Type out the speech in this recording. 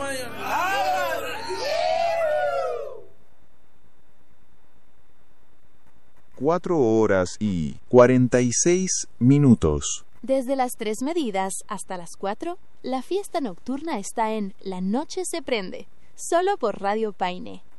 (4:46). Desde las 3 medidas hasta las 4, la fiesta nocturna está en La Noche se Prende, solo por Radio Paine.